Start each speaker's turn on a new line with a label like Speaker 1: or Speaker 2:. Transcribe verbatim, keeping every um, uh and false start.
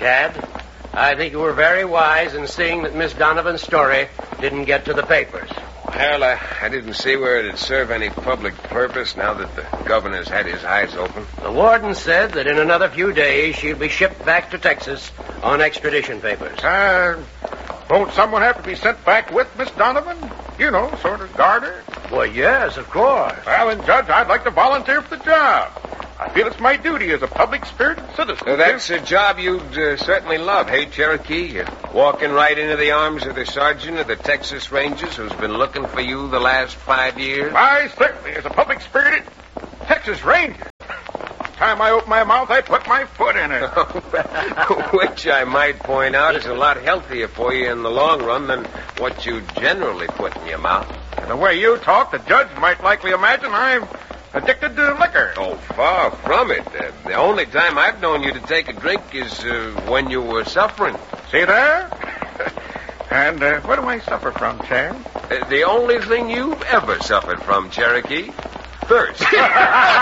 Speaker 1: Tad. I think you were very wise in seeing that Miss Donovan's story didn't get to the papers.
Speaker 2: Well, I, I didn't see where it'd serve any public purpose now that the governor's had his eyes open.
Speaker 1: The warden said that in another few days she'll be shipped back to Texas on extradition papers.
Speaker 3: Uh, won't someone have to be sent back with Miss Donovan? You know, sort of guard her?
Speaker 1: Well, yes, of course.
Speaker 3: Well, then, Judge, I'd like to volunteer for the job. I feel it's my duty as a public-spirited citizen.
Speaker 2: Uh, that's a job you'd uh, certainly love, hey, Cherokee? You're walking right into the arms of the sergeant of the Texas Rangers who's been looking for you the last five years.
Speaker 3: Why, certainly, as a public-spirited Texas Ranger. Time I open my mouth, I put my foot in it.
Speaker 2: Which I might point out is a lot healthier for you in the long run than what you generally put in your mouth.
Speaker 3: And the way you talk, the judge might likely imagine I'm addicted to liquor.
Speaker 2: Oh, far from it. Uh, the only time I've known you to take a drink is uh, when you were suffering.
Speaker 3: See there? And uh, what do I suffer from, Chad?
Speaker 2: Uh, the only thing you've ever suffered from, Cherokee. Thirst.